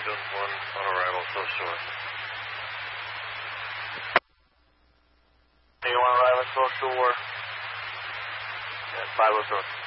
just 1 on arrival, so short. You want to arrive at so short? Yeah, 5 short.